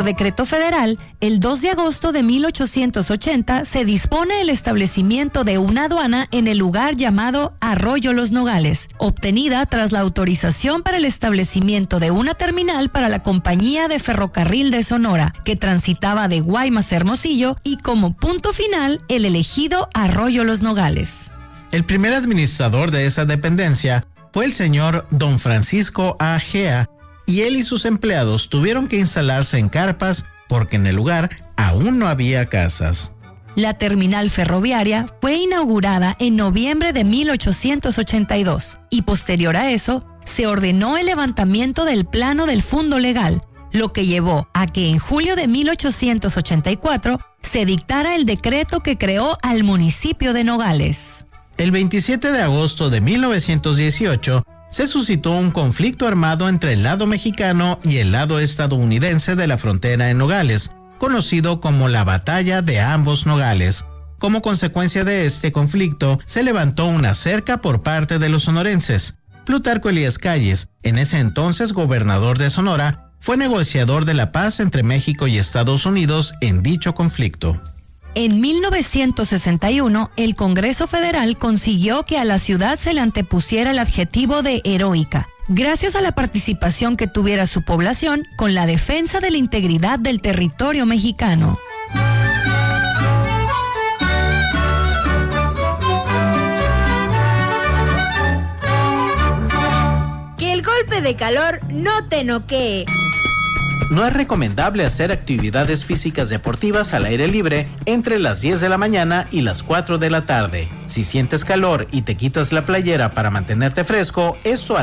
decreto federal, el 2 de agosto de 1880 se dispone el establecimiento de una aduana en el lugar llamado Arroyo Los Nogales, obtenida tras la autorización para el establecimiento de una terminal para la Compañía de Ferrocarril de Sonora, que transitaba de Guaymas a Hermosillo, y como punto final el elegido Arroyo Los Nogales. El primer administrador de esa dependencia fue el señor don Francisco A. Gea, y él y sus empleados tuvieron que instalarse en carpas porque en el lugar aún no había casas. La terminal ferroviaria fue inaugurada en noviembre de 1882 y posterior a eso se ordenó el levantamiento del plano del fundo legal, lo que llevó a que en julio de 1884 se dictara el decreto que creó al municipio de Nogales. El 27 de agosto de 1918 se suscitó un conflicto armado entre el lado mexicano y el lado estadounidense de la frontera en Nogales, conocido como la Batalla de Ambos Nogales. Como consecuencia de este conflicto, se levantó una cerca por parte de los sonorenses. Plutarco Elías Calles, en ese entonces gobernador de Sonora, fue negociador de la paz entre México y Estados Unidos en dicho conflicto. En 1961, el Congreso Federal consiguió que a la ciudad se le antepusiera el adjetivo de heroica, gracias a la participación que tuviera su población con la defensa de la integridad del territorio mexicano. Que el golpe de calor no te noquee. No es recomendable hacer actividades físicas deportivas al aire libre entre las 10 de la mañana y las 4 de la tarde. Si sientes calor y te quitas la playera para mantenerte fresco, esto